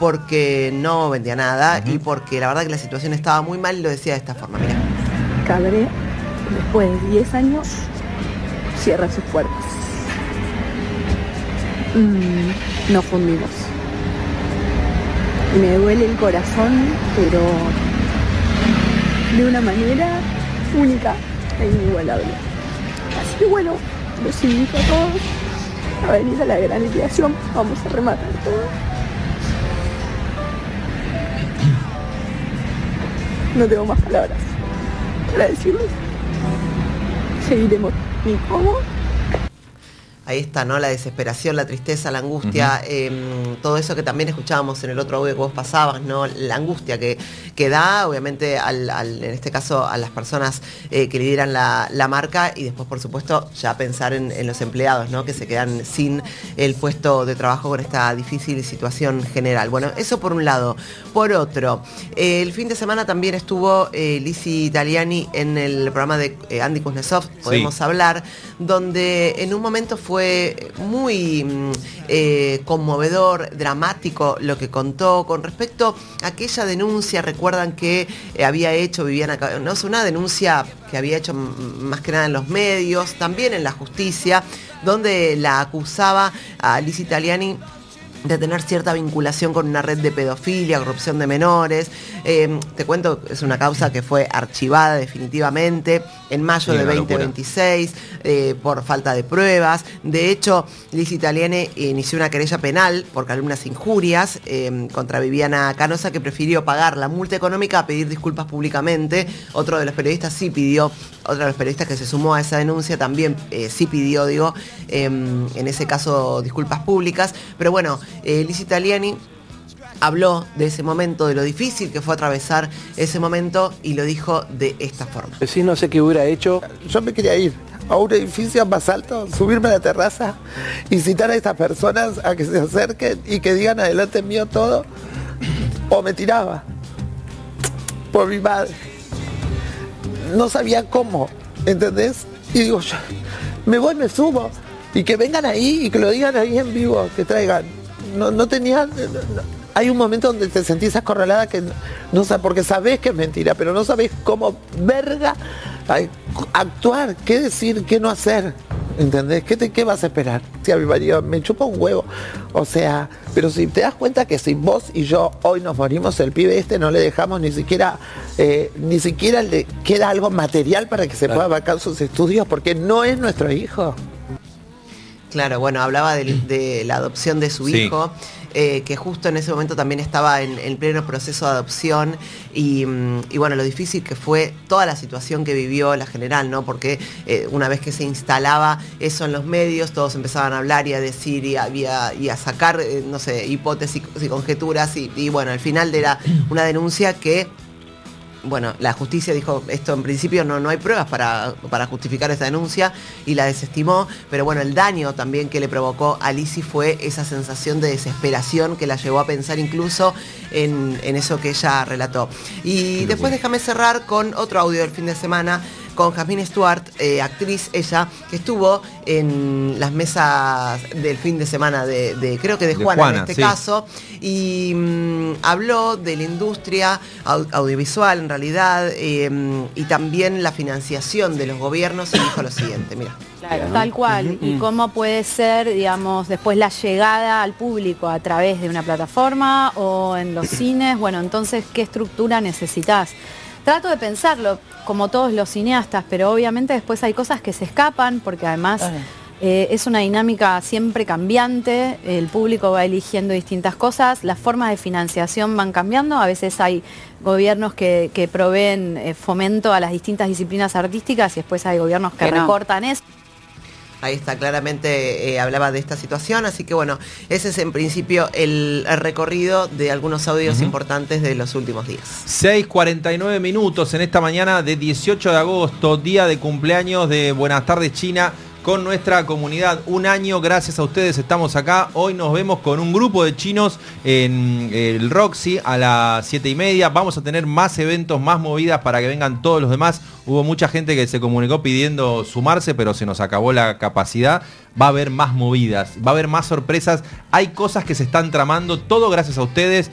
porque no vendía nada y porque la verdad que la situación estaba muy mal y lo decía de esta forma, mira. Cabré, después de 10 años, cierra sus puertas. Nos fundimos. Me duele el corazón, pero de una manera única e inigualable. Así que bueno, los invito a todos a venir a la gran liquidación. Vamos a rematar todo. No tengo más palabras para decirles. Seguiremos. ¿Y cómo? Ahí está, ¿no? La desesperación, la tristeza, la angustia, todo eso que también escuchábamos en el otro audio que vos pasabas, ¿no? La angustia que da, obviamente, en este caso, a las personas que lideran la marca y después, por supuesto, ya pensar en los empleados, ¿no? Que se quedan sin el puesto de trabajo con esta difícil situación general. Bueno, eso por un lado. Por otro, el fin de semana también estuvo Lizzy Italiani en el programa de Andy Kuznetsov, Podemos Hablar, donde en un momento fue muy conmovedor, dramático lo que contó con respecto a aquella denuncia. Recuerdan que había hecho Viviana Canosa, una denuncia que había hecho más que nada en los medios, también en la justicia, donde la acusaba a Lizzy Italiani de tener cierta vinculación con una red de pedofilia, corrupción de menores. Te cuento, es una causa que fue archivada definitivamente en mayo de 2026 por falta de pruebas. De hecho, Lizzy Italiani inició una querella penal por calumnias e injurias contra Viviana Canosa, que prefirió pagar la multa económica a pedir disculpas públicamente. Otro de los periodistas que se sumó a esa denuncia también sí pidió, en ese caso, disculpas públicas. Pero bueno, Lizzy Italiani habló de ese momento, de lo difícil que fue atravesar ese momento, y lo dijo de esta forma. Sí, no sé qué hubiera hecho. Yo me quería ir a un edificio más alto, subirme a la terraza y citar a estas personas a que se acerquen y que digan adelante mío todo, o me tiraba por mi madre. No sabía cómo, ¿entendés? Y digo, yo me voy, me subo, y que vengan ahí y que lo digan ahí en vivo, que traigan. No tenían... Hay un momento donde te sentís acorralada que no sabes, porque sabés que es mentira, pero no sabés cómo verga actuar, qué decir, qué no hacer. ¿Entendés? ¿Qué vas a esperar? Si a mi marido me chupa un huevo. O sea, pero si te das cuenta que si vos y yo hoy nos morimos, el pibe no le dejamos ni siquiera le queda algo material para que se pueda bancar sus estudios, porque no es nuestro hijo. Claro, bueno, hablaba de la adopción de su hijo, que justo en ese momento también estaba en pleno proceso de adopción y bueno, lo difícil que fue toda la situación que vivió la general, ¿no? Porque una vez que se instalaba eso en los medios, todos empezaban a hablar y a decir y a sacar, no sé, hipótesis y conjeturas y bueno, al final era una denuncia que... Bueno, la justicia dijo, esto en principio no hay pruebas para justificar esta denuncia y la desestimó, pero bueno, el daño también que le provocó a Lizzy fue esa sensación de desesperación que la llevó a pensar incluso en eso que ella relató. Y después déjame cerrar con otro audio del fin de semana, con Jasmine Stewart, actriz ella, que estuvo en las mesas del fin de semana creo que de Juana en este caso, y habló de la industria audiovisual en realidad, y también la financiación de los gobiernos, y dijo lo siguiente, mira. Claro, tal cual. Y cómo puede ser, digamos, después la llegada al público a través de una plataforma o en los cines. Bueno, entonces, ¿qué estructura necesitas? Trato de pensarlo, como todos los cineastas, pero obviamente después hay cosas que se escapan, porque además es una dinámica siempre cambiante, el público va eligiendo distintas cosas, las formas de financiación van cambiando, a veces hay gobiernos que proveen fomento a las distintas disciplinas artísticas y después hay gobiernos que recortan eso. Ahí está, claramente hablaba de esta situación, así que bueno, ese es en principio el recorrido de algunos audios importantes de los últimos días. 6:49 minutos en esta mañana de 18 de agosto, día de cumpleaños de Buenas Tardes China, con nuestra comunidad. Un año, gracias a ustedes estamos acá. Hoy nos vemos con un grupo de chinos en el Roxy a las 7:30. Vamos a tener más eventos, más movidas para que vengan todos los demás. Hubo mucha gente que se comunicó pidiendo sumarse, pero se nos acabó la capacidad. Va a haber más movidas, va a haber más sorpresas. Hay cosas que se están tramando, todo gracias a ustedes.